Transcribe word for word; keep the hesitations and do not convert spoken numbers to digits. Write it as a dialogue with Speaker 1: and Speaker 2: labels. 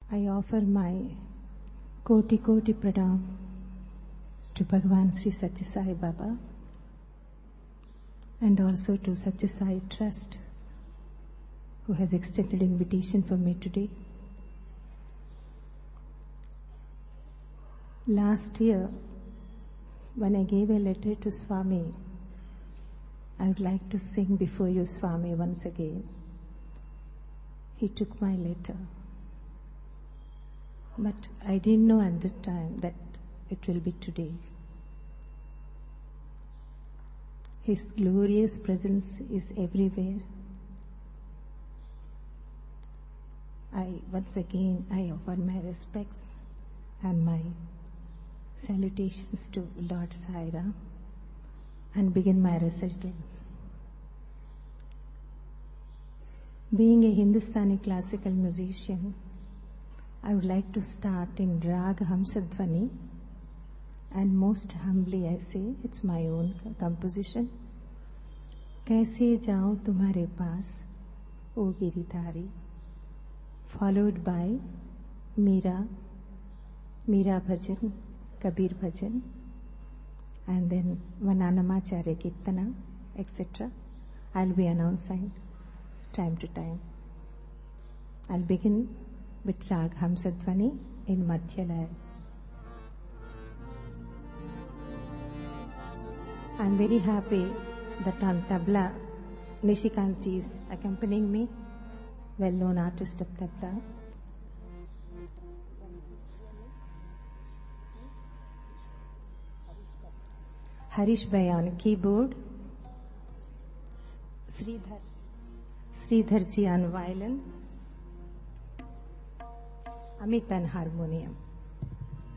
Speaker 1: I offer my Koti Koti Pranam to Bhagavan Sri Satya Sai Baba and also to Satya Sai Trust, who has extended invitation for me today. Last year, when I gave a letter to Swami, I would like to sing before you, Swami, once again. He took my letter. But I didn't know at the time that it will be today. His glorious presence is everywhere. I, once again, I offer my respects and my salutations to Lord Sai Ram and begin my recital. Being a Hindustani classical musician, I would like to start in Rag Hamsadhvani, and most humbly I say it's my own composition. Kaise jaun tumhare paas, O Giridhari, followed by Meera, Meera Bhajan, Kabir Bhajan, and then Vananamacharya Kirtana, et cetera. I'll be announcing time to time. I'll begin with Rag Hamsadhvani in Madhyalaya. I'm very happy that on tabla, Nishikantji is accompanying me, well-known artist of tabla. Harish Bhai on keyboard, Sridhar, Sridharji on violin, Amit on harmonium.